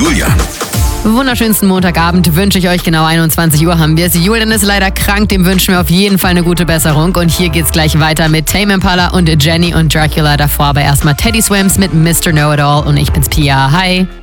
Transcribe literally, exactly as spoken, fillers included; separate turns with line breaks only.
Julian.
Wunderschönsten Montagabend wünsche ich euch, genau einundzwanzig Uhr haben wir es. Julian ist leider krank, dem wünschen wir auf jeden Fall eine gute Besserung. Und hier geht's gleich weiter mit Tame Impala und Jenny und Dracula. Davor aber erstmal Teddy Swims mit Mister Know-It-All und ich bin's Pia. Hi.